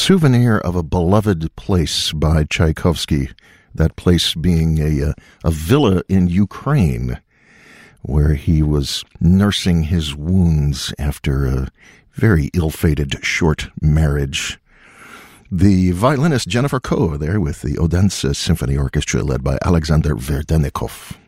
Souvenir of a Beloved Place by Tchaikovsky, that place being a villa in Ukraine where he was nursing his wounds after a very ill-fated short marriage. The violinist Jennifer Koh there with the Odense Symphony Orchestra led by Alexander Verdenikov.